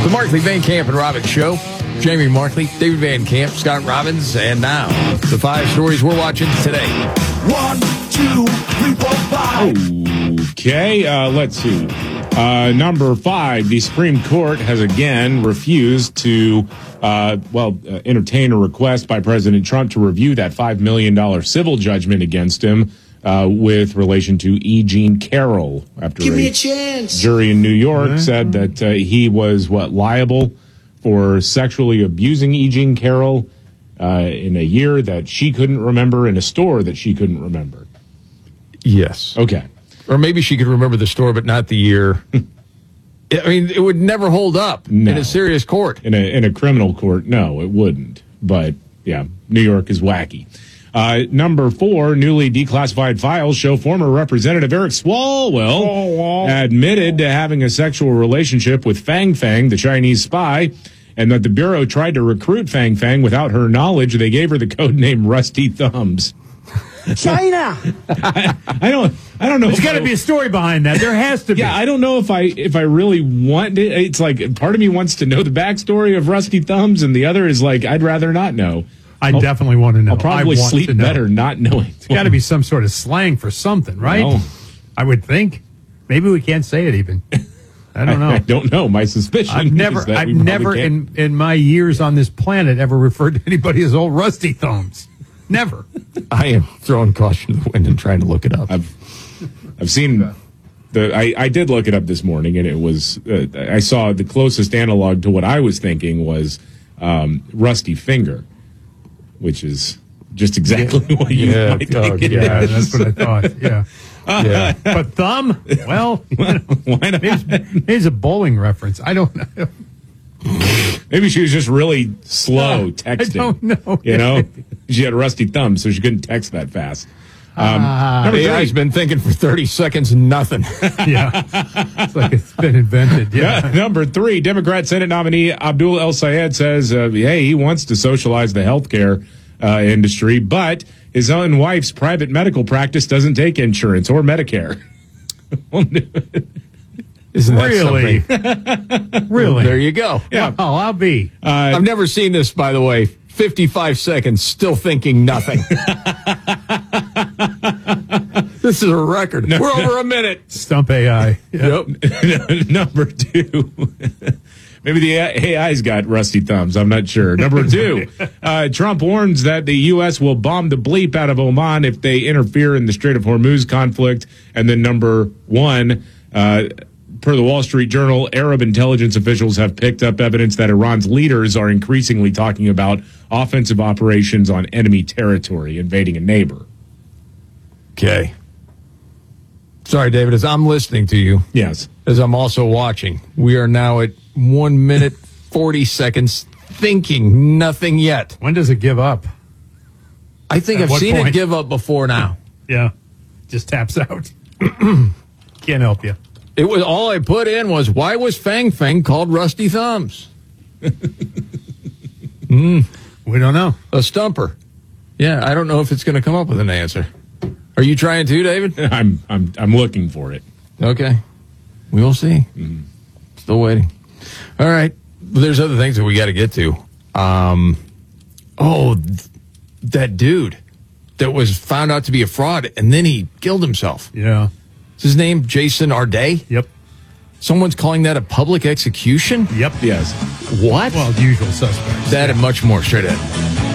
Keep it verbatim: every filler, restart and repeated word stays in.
The Markley, Van Camp, and Robbins Show. Jamie Markley, David Van Camp, Scott Robbins, and now the five stories we're watching today. One, two, three, four, five. Okay, uh, let's see. Uh, number five, the Supreme Court has again refused to, uh, well, uh, entertain a request by President Trump to review that five million dollars civil judgment against him uh, with relation to E. Jean Carroll. After Give a, me a chance. Jury in New York mm-hmm. said that uh, he was, what, liable for sexually abusing E. Jean Carroll uh, in a year that she couldn't remember, in a store that she couldn't remember. Yes. Okay. Or maybe she could remember the store, but not the year. I mean, it would never hold up no. in a serious court. In a in a criminal court, no, it wouldn't. But, yeah, New York is wacky. Uh, number four, newly declassified files show former Representative Eric Swalwell oh, wow. admitted to having a sexual relationship with Fang Fang, the Chinese spy, and that the Bureau tried to recruit Fang Fang without her knowledge. They gave her the code name Rusty Thumbs. China. I, I don't. I don't know. There's got to be a story behind that. There has to be. Yeah, I don't know if I if I really want it. It's like part of me wants to know the backstory of Rusty Thumbs, and the other is like I'd rather not know. I I'll, definitely want to know. I'll probably sleep better not knowing. It's got to be some sort of slang for something, right? Well, I would think. Maybe we can't say it even. I don't know. I, I don't know. My suspicion. I've never. Is that I've we never in in my years on this planet ever referred to anybody as old Rusty Thumbs. Never. I am throwing caution to the wind and trying to look it up. I've I've seen the. I, I did look it up this morning, and it was. Uh, I saw the closest analog to what I was thinking was um, Rusty Finger, which is just exactly yeah. what you yeah, might oh, think it yeah, is. That's what I thought. Yeah. yeah. But thumb? Well, you know, why not? Maybe, maybe it's a bowling reference. I don't know. Maybe she was just really slow texting. I don't know. You know, she had a rusty thumb, so she couldn't text that fast. Um, uh, the A I's been thinking for thirty seconds, nothing. Yeah, it's like it's been invented. Yeah. yeah. Number three, Democrat Senate nominee Abdul El Sayed says, uh, "Hey, he wants to socialize the healthcare uh, industry, but his own wife's private medical practice doesn't take insurance or Medicare." Isn't that really? something? Really? Well, there you go. Yeah. Well, I'll be. Uh, I've never seen this, by the way. fifty-five seconds, still thinking nothing. This is a record. No. We're over a minute. Stump A I. Yep. Number two. Maybe the A I's got rusty thumbs. I'm not sure. Number two, uh, Trump warns that the U S will bomb the bleep out of Oman if they interfere in the Strait of Hormuz conflict. And then number one, uh, per the Wall Street Journal, Arab intelligence officials have picked up evidence that Iran's leaders are increasingly talking about offensive operations on enemy territory, invading a neighbor. Okay. Sorry, David, as I'm listening to you. Yes. As I'm also watching. We are now at one minute, forty seconds, thinking nothing yet. When does it give up? I think At I've seen point? it give up before now. Yeah. Just taps out. Can't help you. It was all I put in was, why was Fang Fang called Rusty Thumbs? mm, we don't know. A stumper. Yeah, I don't know if it's going to come up with an answer. Are you trying to, David? I'm I'm I'm looking for it. Okay. We will see. Mm-hmm. Still waiting. All right. There's other things that we got to get to. Um, oh, th- that dude that was found out to be a fraud, and then he killed himself. Yeah. Is his name Jason Arday? Yep. Someone's calling that a public execution? Yep. Yes. What? Well, the usual suspects. That and much more straight ahead.